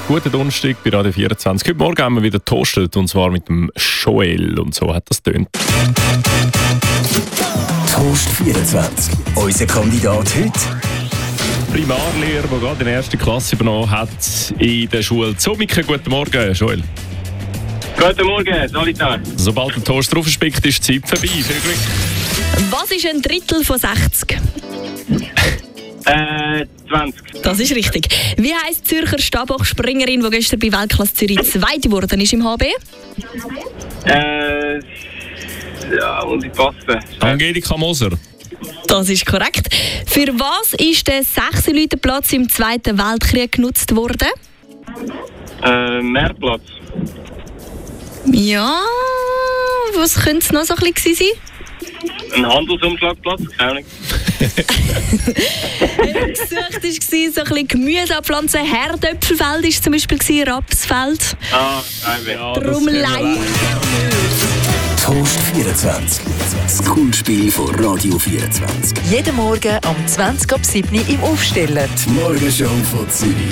guten Donnerstag bei Radio 24. Heute Morgen haben wir wieder toastet, und zwar mit dem Joel. Und so hat das tönt. Toast 24. Unser Kandidat heute? Primarlehrer, der gerade in der ersten Klasse übernommen hat in der Schule Zumike. Guten Morgen, Joel. Guten Morgen, Salitar. Sobald der Toast draufspickt, ist die Zeit vorbei. Viel Glück. Was ist ein Drittel von 60? 20. Das ist richtig. Wie heisst die Zürcher Stabhochspringerin, die gestern bei Weltklasse Zürich Zweite geworden ist im HB? Ja, muss ich passen. Angelika Moser. Das ist korrekt. Für was ist der 6-Leute-Platz im Zweiten Weltkrieg genutzt worden? Mehrplatz. Ja, was könnte es noch so ein bisschen sein? Ein Handelsumschlagplatz, keine Ahnung. Gesucht war so ein bisschen Gemüse abpflanzen. Herdöpfelfeld war zum Beispiel Rapsfeld. Ja, Darum leider. Toast 24. Das Coolspiel von Radio 24. Jeden Morgen um 20 ab 7 im Aufsteller. Die Morgenshow von Zürich.